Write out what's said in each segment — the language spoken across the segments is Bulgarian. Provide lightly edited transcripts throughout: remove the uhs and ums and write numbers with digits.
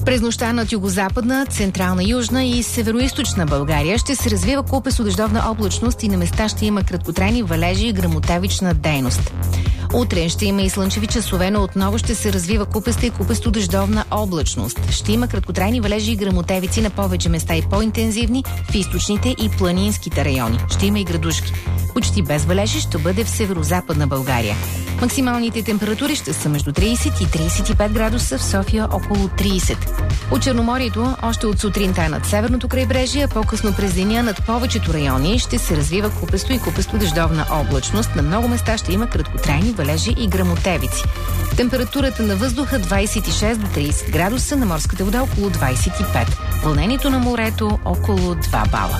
През нощта над югозападна, централна, южна и североизточна България ще се развива купесо-дъждовна облачност и на места ще има краткотрайни валежи и гръмотевична дейност. Утре ще има и слънчеви часове, но отново ще се развива купеста и купесто-дъждовна облачност. Ще има краткотрайни валежи и гръмотевици на повече места и по-интензивни в източните и планинските райони. Ще има и градушки. Почти без валежи ще бъде в северо-западна България. Максималните температури ще са между 30 и 35 градуса, в София около 30. От Черноморието, още от сутринта над северното крайбрежие, а по-късно през деня над повечето райони ще се развива купесто и купесто-дъждовна облачност. На много места ще има краткотрайни валежи и гръмотевици. Температурата на въздуха 26 до 30 градуса, на морската вода около 25. Вълнението на морето около 2 бала.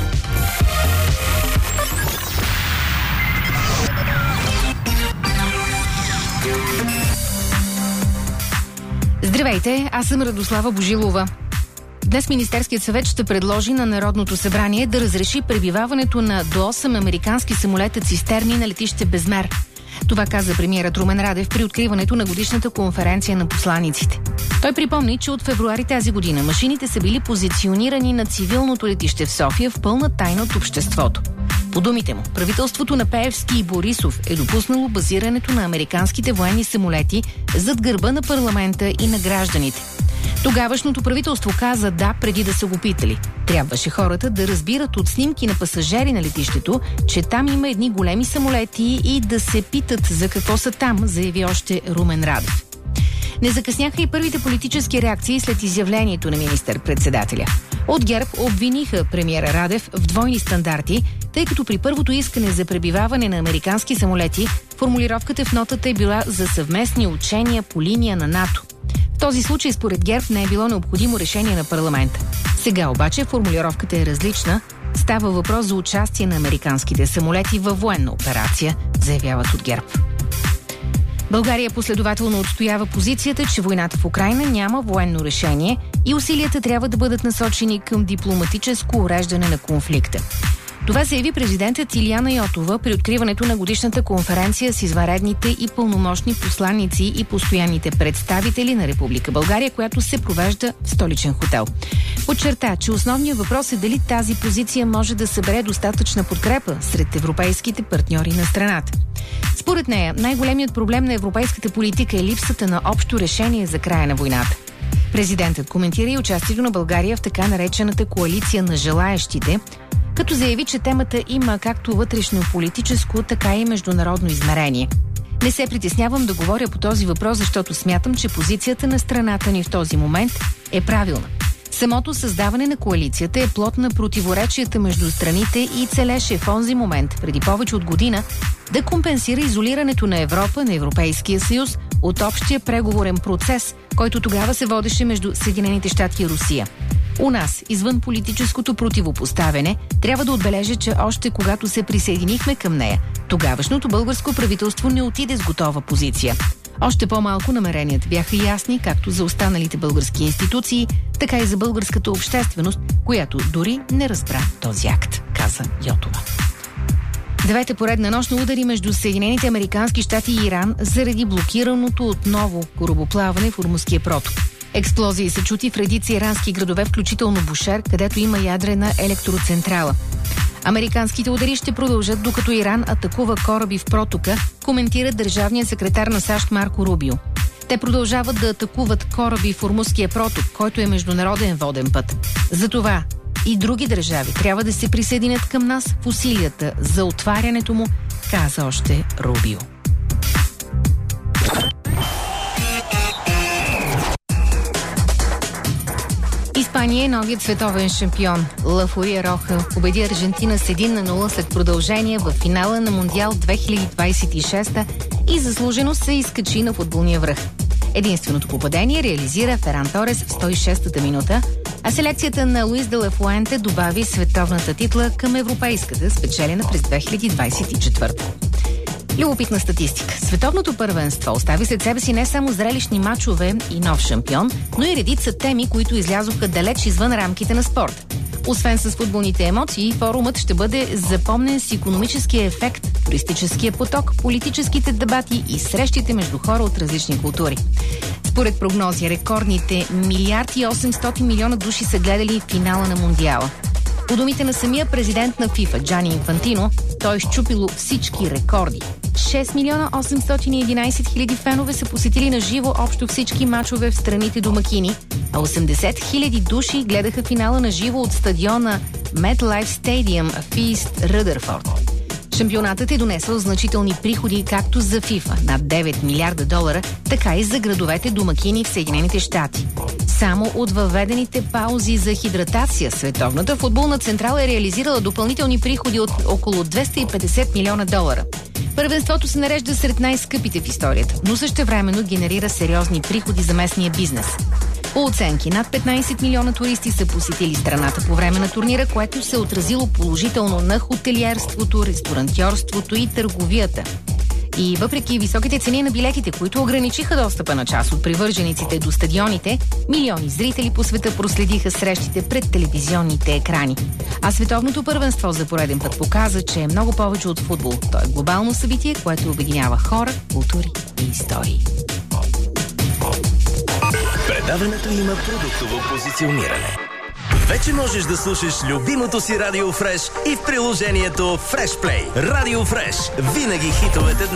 Здравейте, аз съм Радослава Божилова. Днес Министерският съвет ще предложи на Народното събрание да разреши пребиваването на до 8 американски самолета цистерни на летище Безмер. Това каза премиерът Румен Радев при откриването на годишната конференция на посланиците. Той припомни, че от февруари тази година машините са били позиционирани на цивилното летище в София в пълна тайна от обществото. По думите му, правителството на Пеевски и Борисов е допуснало базирането на американските военни самолети зад гърба на парламента и на гражданите. Тогавашното правителство каза да, преди да са го питали. Трябваше хората да разбират от снимки на пасажери на летището, че там има едни големи самолети и да се питат за какво са там, заяви още Румен Радев. Не закъсняха и първите политически реакции след изявлението на министър-председателя. От ГЕРБ обвиниха премиера Радев в двойни стандарти, тъй като при първото искане за пребиваване на американски самолети, формулировката в нотата е била за съвместни учения по линия на НАТО. В този случай според ГЕРБ не е било необходимо решение на парламента. Сега обаче формулировката е различна. Става въпрос за участие на американските самолети във военна операция, заявяват от ГЕРБ. България последователно отстоява позицията, че войната в Украйна няма военно решение и усилията трябва да бъдат насочени към дипломатическо уреждане на конфликта. Това заяви президентът Илияна Йотова при откриването на годишната конференция с извънредните и пълномощни посланици и постоянните представители на Република България, която се провежда в столичен хотел. Подчерта, че основният въпрос е дали тази позиция може да събере достатъчна подкрепа сред европейските партньори на страната. Според нея, най-големият проблем на европейската политика е липсата на общо решение за края на войната. Президентът коментира и участието на България в така наречената коалиция на желаещите, като заяви, че темата има както вътрешно-политическо, така и международно измерение. Не се притеснявам да говоря по този въпрос, защото смятам, че позицията на страната ни в този момент е правилна. Самото създаване на коалицията е плод на противоречията между страните и целеше в онзи момент, преди повече от година, да компенсира изолирането на Европа, на Европейския съюз, от общия преговорен процес, който тогава се водеше между Съединените щати и Русия. У нас, извън политическото противопоставяне, трябва да отбележа, че още когато се присъединихме към нея, тогавашното българско правителство не отиде с готова позиция. Още по-малко намеренията бяха ясни както за останалите български институции, така и за българската общественост, която дори не разбра този акт, каза Йотова. Девета поредна нощна удари между Съединените американски щати и Иран заради блокираното отново корабоплаване в Ормузския проток. Експлозии се чути в редици ирански градове, включително Бушер, където има ядрена електроцентрала. Американските удари ще продължат, докато Иран атакува кораби в протока, коментира държавният секретар на САЩ Марко Рубио. Те продължават да атакуват кораби в Ормузския проток, който е международен воден път. Затова и други държави трябва да се присъединят към нас в усилията за отварянето му, каза още Рубио. Испания е новият световен шампион. Ла Фурия Роха победи Аржентина с 1-0 след продължение в финала на Мондиал 2026 и заслужено се изкачи на футболния връх. Единственото попадение реализира Феран Торес в 106-та минута, а селекцията на Луис де ла Фуенте добави световната титла към европейската, спечелена през 2024. Любопитна статистика. Световното първенство остави след себе си не само зрелищни мачове и нов шампион, но и редица теми, които излязоха далеч извън рамките на спорт. Освен с футболните емоции, форумът ще бъде запомнен с икономическия ефект, туристическия поток, политическите дебати и срещите между хора от различни култури. Според прогнози, рекордните 1,8 милиарда души са гледали финала на Мондиала. По думите на самия президент на ФИФА, Джани Инфантино, той е счупило всички рекорди. 6 милиона 811 хиляди фенове са посетили на живо общо всички мачове в страните домакини, а 80 хиляди души гледаха финала на живо от стадиона MetLife Stadium в Ист Ръдърфорд. Шампионатът е донесъл значителни приходи както за ФИФА над 9 милиарда долара, така и за градовете домакини в Съединените щати. Само от въведените паузи за хидратация Световната футболна централа е реализирала допълнителни приходи от около 250 милиона долара. Първенството се нарежда сред най-скъпите в историята, но същевременно генерира сериозни приходи за местния бизнес. По оценки, над 15 милиона туристи са посетили страната по време на турнира, което се е отразило положително на хотелиерството, ресторантьорството и търговията. И въпреки високите цени на билетите, които ограничиха достъпа на част от привържениците до стадионите, милиони зрители по света проследиха срещите пред телевизионните екрани. А световното първенство за пореден път показа, че е много повече от футбол. То е глобално събитие, което обединява хора, култури и истории. Предаването има продуктово позициониране. Вече можеш да слушаш любимото си Радио Фреш и в приложението Фреш Плей. Радио Фреш. Винаги хитовете днес.